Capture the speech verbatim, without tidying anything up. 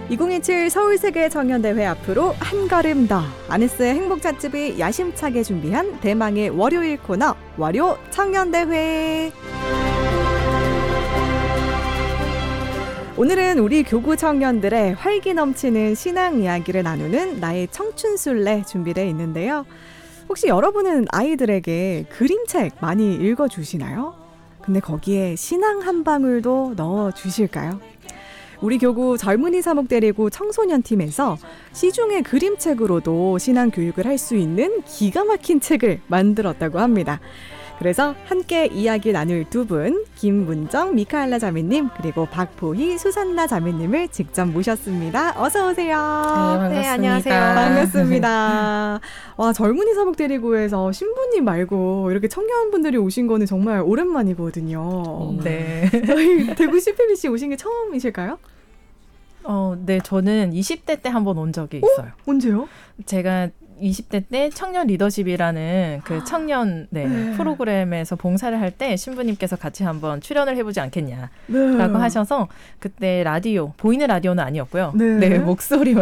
이천이십칠 서울세계청년대회 앞으로 한 걸음 더. 아네스의 행복찻집이 야심차게 준비한 대망의 월요일 코너 월요 청년대회. 오늘은 우리 교구 청년들의 활기 넘치는 신앙 이야기를 나누는 나의 청춘술래 준비되어 있는데요. 혹시 여러분은 아이들에게 그림책 많이 읽어주시나요? 근데 거기에 신앙 한 방울도 넣어주실까요? 우리 교구 젊은이 사목 데리고 청소년 팀에서 시중의 그림책으로도 신앙 교육을 할 수 있는 기가 막힌 책을 만들었다고 합니다. 그래서 함께 이야기 나눌 두 분, 김문정, 미카엘라 자매님, 그리고 박보희, 수산나 자매님을 직접 모셨습니다. 어서 오세요. 네, 반갑습니다. 네, 안녕하세요. 반갑습니다. 와, 젊은이 사목 데리고에서 신부님 말고 이렇게 청년분들이 오신 거는 정말 오랜만이거든요. 네. 저희 대구 씨피비씨 오신 게 처음이실까요? 어, 네, 저는 이십 대 때 한 번 온 적이 있어요. 어? 언제요? 제가 이십 대 때 청년 리더십이라는 그 청년 네, 네. 프로그램에서 봉사를 할 때 신부님께서 같이 한번 출연을 해보지 않겠냐라고 네. 하셔서 그때 라디오, 보이는 라디오는 아니었고요. 네. 네, 목소리만